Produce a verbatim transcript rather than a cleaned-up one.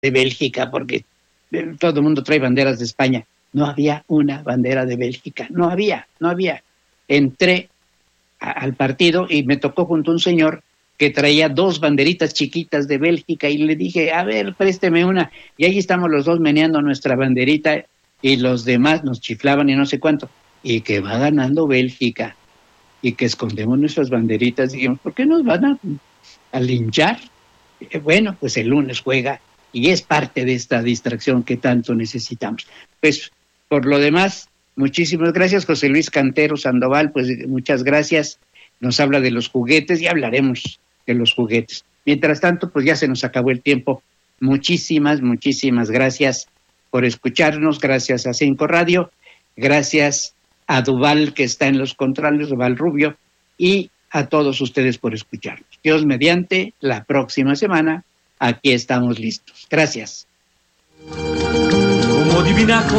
de Bélgica, porque todo el mundo trae banderas de España. No había una bandera de Bélgica, no había, no había. Entré a, al partido y me tocó junto a un señor que traía dos banderitas chiquitas de Bélgica y le dije, a ver, présteme una. Y ahí estamos los dos meneando nuestra banderita y los demás nos chiflaban y no sé cuánto. Y que va ganando Bélgica y que escondemos nuestras banderitas. Dijimos, ¿por qué nos van a, a linchar? Eh, bueno, pues el lunes juega y es parte de esta distracción que tanto necesitamos. Pues por lo demás, muchísimas gracias, José Luis Cantero Sandoval, pues muchas gracias. Nos habla de los juguetes y hablaremos de los juguetes. Mientras tanto, pues ya se nos acabó el tiempo. Muchísimas, muchísimas gracias por escucharnos. Gracias a Cinco Radio. Gracias a Duval, que está en los controles, Duval Rubio, y a todos ustedes por escucharnos. Dios mediante, la próxima semana, aquí estamos listos. Gracias. Como divina